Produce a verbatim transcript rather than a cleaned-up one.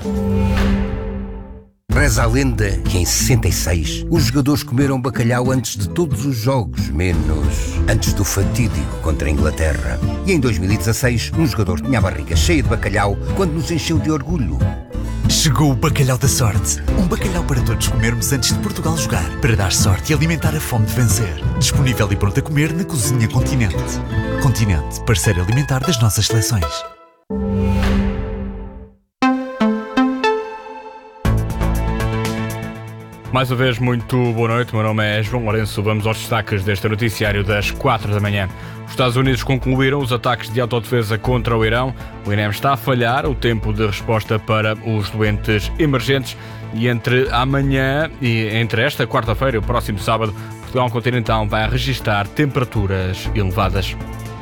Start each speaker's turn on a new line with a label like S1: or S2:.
S1: Reza a lenda que em sessenta e seis os jogadores comeram bacalhau antes de todos os jogos, menos antes do fatídico contra a Inglaterra. E em dois mil e dezasseis um jogador tinha a barriga cheia de bacalhau quando nos encheu de orgulho.
S2: Chegou o bacalhau da sorte. Um bacalhau para todos comermos antes de Portugal jogar, para dar sorte e alimentar a fome de vencer. Disponível e pronto a comer na Cozinha Continente. Continente, parceiro alimentar das nossas seleções.
S3: Mais uma vez, muito boa noite. Meu nome é João Lourenço. Vamos aos destaques deste noticiário das quatro da manhã. Os Estados Unidos concluíram os ataques de autodefesa contra o Irão. O INEM está a falhar o tempo de resposta para os doentes emergentes. E entre amanhã e entre esta quarta-feira e o próximo sábado, Portugal continental vai registrar temperaturas elevadas.